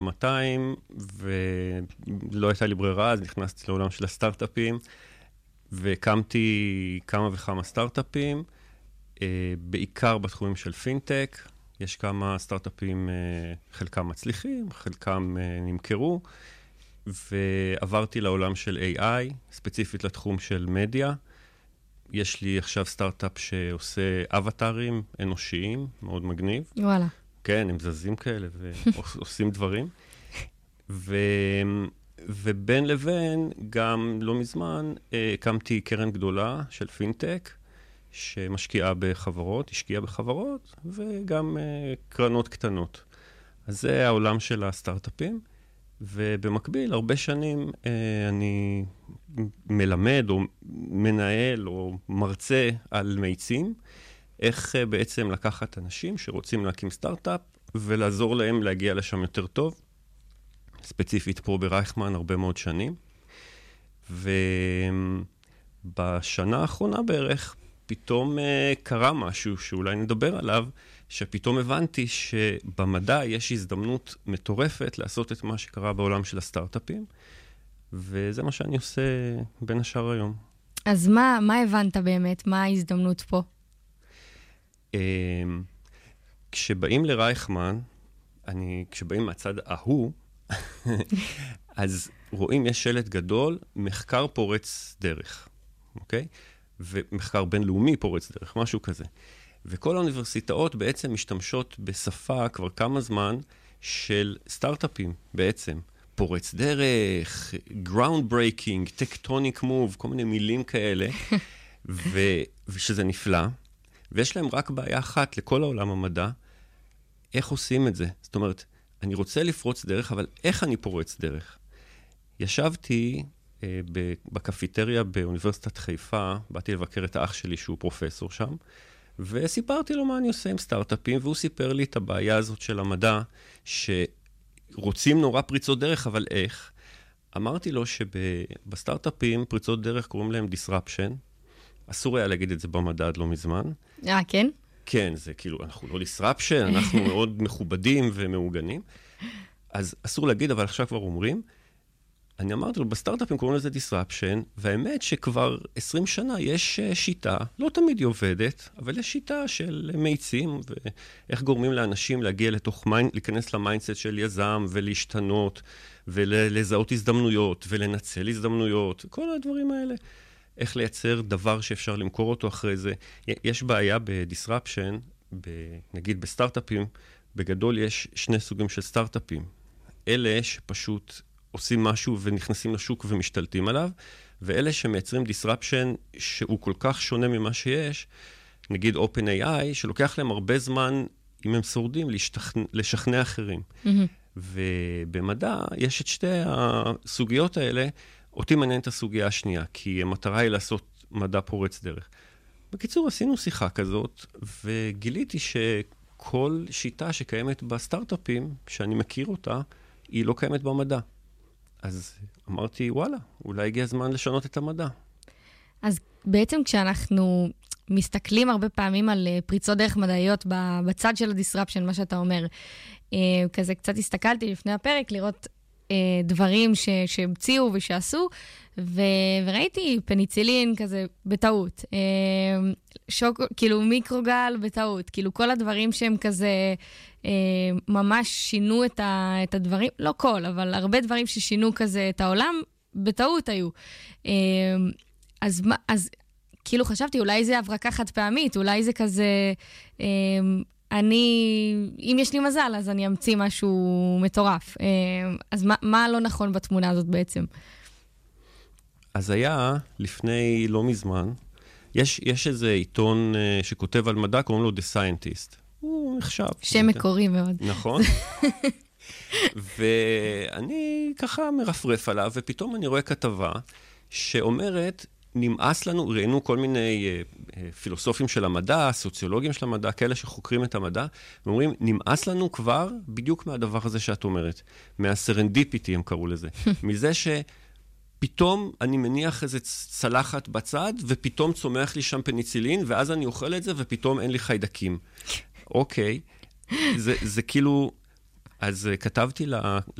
1200, ולא הייתה לי ברירה, אז נכנסתי לעולם של הסטארט-אפים, והקמתי כמה וכמה סטארט-אפים, בעיקר בתחומים של פינטק. יש כמה סטארט-אפים, חלקם מצליחים, חלקם נמכרו, ועברתי לעולם של AI, ספציפית לתחום של מדיה. יש לי עכשיו סטארט-אפ שעושה אבטרים אנושיים, מאוד מגניב. וואלה. כן, הם זזים כאלה ועושים דברים. ובין לבין, גם לא מזמן, הקמתי קרן גדולה של פינטק, שמשקיעה בחברות, השקיעה בחברות, וגם קרנות קטנות. אז זה העולם של הסטארט-אפים, ובמקביל, הרבה שנים אני מלמד או מנהל או מרצה על מאיצים, איך בעצם לקחת אנשים שרוצים להקים סטארט-אפ, ולעזור להם להגיע לשם יותר טוב, ספציפית פה ברייכמן הרבה מאוד שנים. ובשנה האחרונה בערך, פתאום קרה משהו שאולי נדבר עליו, שפתאום הבנתי שבמדע יש הזדמנות מטורפת לעשות את מה שקרה בעולם של הסטארט-אפים, וזה מה שאני עושה בין השאר היום. אז מה הבנת באמת? מה ההזדמנות פה? כשבאים לרייכמן, כשבאים מהצד ההוא, אז רואים יש שלט גדול, מחקר פורץ דרך, אוקיי? ומחקר בינלאומי פורץ דרך, משהו כזה. וכל האוניברסיטאות בעצם משתמשות בשפה כבר כמה זמן של סטארט-אפים בעצם. פורץ דרך, ground breaking, tectonic move, כל מיני מילים כאלה, ושזה נפלא. ויש להם רק בעיה אחת לכל העולם המדע, איך עושים את זה? זאת אומרת, אני רוצה לפרוץ דרך, אבל איך אני פורץ דרך? ישבתי בקפיטריה באוניברסיטת חיפה, באתי לבקר את האח שלי שהוא פרופסור שם, וסיפרתי לו מה אני עושה עם סטארט-אפים, והוא סיפר לי את הבעיה הזאת של המדע, שרוצים נורא פריצות דרך, אבל איך? אמרתי לו שבסטארט-אפים פריצות דרך קוראים להם disruption, אסור היה להגיד את זה במדע עד לא מזמן. כן? כן, זה כאילו, אנחנו לא disruption, אנחנו מאוד מכובדים ומעוגנים, אז אסור להגיד, אבל עכשיו כבר אומרים, אני אמרתי לו, בסטארט-אפים קוראים לזה disruption, והאמת שכבר 20 שנה יש שיטה, לא תמיד היא עובדת, אבל יש שיטה של מאיצים, ואיך גורמים לאנשים להגיע להיכנס למיינדסט של יזם, ולהשתנות, ולזהות הזדמנויות, ולנצל הזדמנויות, כל הדברים האלה. איך לייצר דבר שאפשר למכור אותו אחרי זה. יש בעיה ב-disruption, נגיד בסטארט-אפים, בגדול יש שני סוגים של סטארט-אפים. אלה שפשוט עושים משהו ונכנסים לשוק ומשתלטים עליו, ואלה שמייצרים disruption שהוא כל כך שונה ממה שיש, נגיד OpenAI, שלוקח להם הרבה זמן, אם הם שורדים, לשכנע אחרים. ובמדע יש את שתי הסוגיות האלה, אותי מעניין את הסוגיה השנייה, כי המטרה היא לעשות מדע פורץ דרך. בקיצור, עשינו שיחה כזאת, וגיליתי שכל שיטה שקיימת בסטארט-אפים, שאני מכיר אותה, היא לא קיימת במדע. אז אמרתי, וואלה, אולי הגיע הזמן לשנות את המדע. אז בעצם כשאנחנו מסתכלים הרבה פעמים על פריצות דרך מדעיות בצד של הדיסרפשן, מה שאתה אומר, כזה קצת הסתכלתי לפני הפרק לראות דברים שהמציאו ושעשו, וראיתי פניצילין כזה בטעות, כאילו מיקרוגל בטעות, כאילו כל הדברים שהם כזה ממש שינו את הדברים, לא כל, אבל הרבה דברים ששינו כזה את העולם, בטעות היו. אז כאילו חשבתי, אולי זה הברקה חד פעמית, אולי זה כזה, אם יש לי מזל, אז אני אמציא משהו מטורף. אז מה לא נכון בתמונה הזאת בעצם? אז היה, לפני לא מזמן, יש איזה עיתון שכותב על מדע, קוראים לו The Scientist. הוא נחשב. שם מקורי מאוד. נכון. ואני ככה מרפרף עליו, ופתאום אני רואה כתבה שאומרת, נמאס לנו, ראינו כל מיני פילוסופים של המדע, סוציולוגים של המדע, כאלה שחוקרים את המדע, ואומרים, נמאס לנו כבר בדיוק מהדבר הזה שאת אומרת, מהסרנדיפיטי הם קראו לזה, מזה שפתאום אני מניח איזה צלחת בצד, ופתאום צומח לי שם פניצילין, ואז אני אוכל את זה, ופתאום אין לי חיידקים. אוקיי, זה כאילו, אז כתבתי